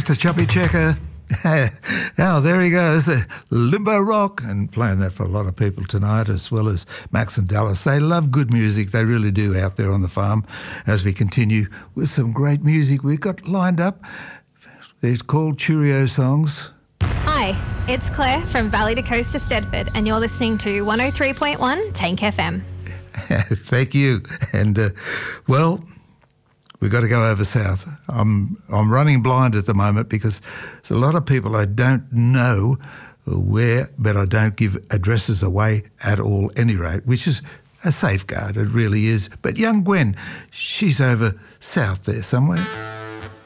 Mr. Chubby Checker. Oh, there he goes, Limbo Rock, and playing that for a lot of people tonight, as well as Max and Dallas. They love good music, they really do, out there on the farm. As we continue with some great music we've got lined up, they're called Cheerio songs. Hi, it's Claire from Valley to Coast to Stedford, and you're listening to 103.1 Tank FM. Thank you. And, well, we've got to go over south. I'm running blind at the moment because there's a lot of people I don't know where, but I don't give addresses away at all, any rate, which is a safeguard. It really is. But young Gwen, she's over south there somewhere.